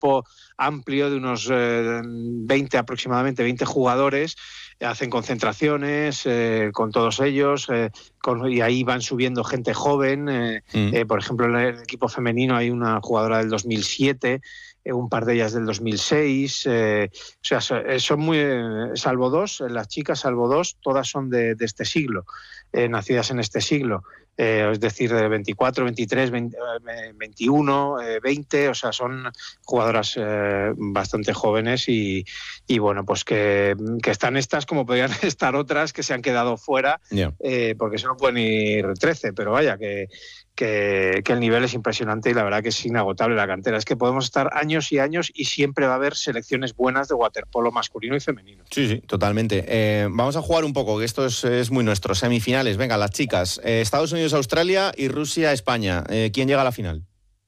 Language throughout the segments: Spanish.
grupo amplio de unos 20 aproximadamente, 20 jugadores, hacen concentraciones con todos ellos, y ahí van subiendo gente joven. Por ejemplo, en el equipo femenino hay una jugadora del 2007, un par de ellas del 2006, o sea, son muy, salvo dos, las chicas, salvo dos, todas son de este siglo, nacidas en este siglo. Es decir, de 24, 23, 20, 21, 20, o sea, son jugadoras bastante jóvenes y bueno, pues que están estas como podrían estar otras que se han quedado fuera, porque solo pueden ir 13, pero vaya, que el nivel es impresionante y la verdad que es inagotable la cantera. Es que podemos estar años y años y siempre va a haber selecciones buenas de waterpolo masculino y femenino. Sí, totalmente. Vamos a jugar un poco, que esto es muy nuestro. Semifinales, venga, las chicas. Estados Unidos, Australia y Rusia, España. ¿Quién llega a la final?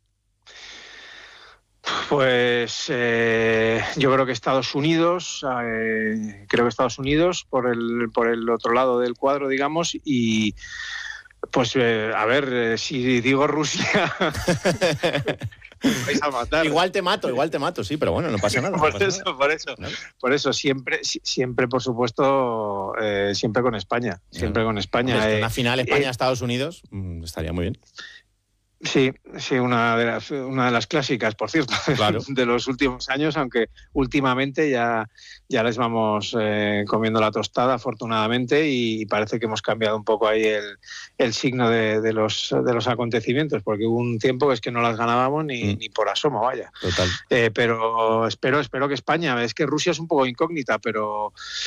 Pues yo creo que Estados Unidos, por el otro lado del cuadro, digamos, y pues a ver, si digo Rusia vais a matar. Igual te mato, sí, pero bueno, no pasa nada. Por eso, siempre, por supuesto, siempre con España. Siempre con España. Una final España-Estados Unidos estaría muy bien. Sí, una de las clásicas, por cierto, claro, de los últimos años, aunque últimamente ya les vamos comiendo la tostada, afortunadamente, y parece que hemos cambiado un poco ahí el signo de los acontecimientos, porque hubo un tiempo que es que no las ganábamos ni por asomo, vaya. Total. Pero espero que España, es que Rusia es un poco incógnita, pero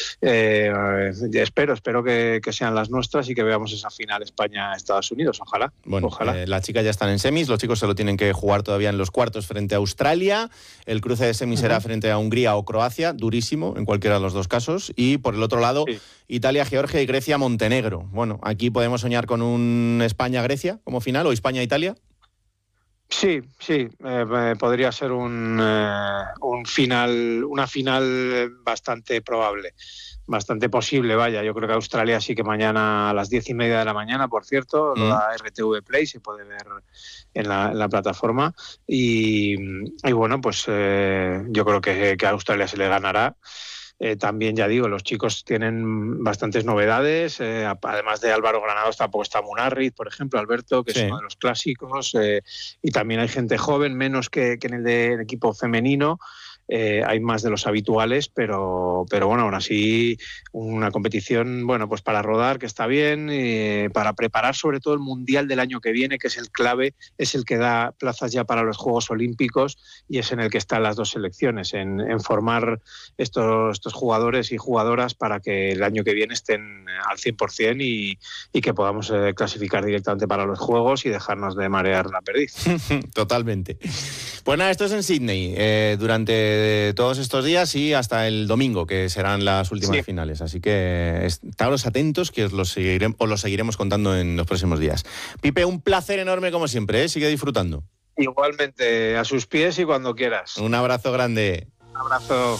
espero que sean las nuestras y que veamos esa final España-Estados Unidos, ojalá. Bueno, ojalá. Las chicas ya están en semis, los chicos se lo tienen que jugar todavía en los cuartos frente a Australia, el cruce de semis será frente a Hungría o Croacia, durísimo en cualquiera de los dos casos, y por el otro lado Italia, Georgia y Grecia, Montenegro. Bueno, aquí podemos soñar con un España-Grecia como final o España-Italia. Sí, podría ser una final bastante probable, bastante posible, vaya. Yo creo que Australia sí que mañana a las 10:30 de la mañana, por cierto, lo da RTV Play, se puede ver en la plataforma, y bueno, pues yo creo que a Australia se le ganará. También, ya digo, los chicos tienen bastantes novedades, además de Álvaro Granados tampoco está Munarriz, por ejemplo, Alberto, que es uno de los clásicos, y también hay gente joven, menos que en el equipo femenino. Hay más de los habituales, pero bueno, aún así una competición, bueno, pues para rodar, que está bien, para preparar sobre todo el Mundial del año que viene, que es el clave, es el que da plazas ya para los Juegos Olímpicos y es en el que están las dos selecciones, en formar estos jugadores y jugadoras para que el año que viene estén al 100% y que podamos clasificar directamente para los Juegos y dejarnos de marear la perdiz. Totalmente. Pues nada, esto es en Sydney, durante todos estos días y hasta el domingo, que serán las últimas finales. Así que estaros atentos, que os lo seguiremos contando en los próximos días. Pipe, un placer enorme como siempre, sigue disfrutando. Igualmente, a sus pies y cuando quieras. Un abrazo grande. Un abrazo.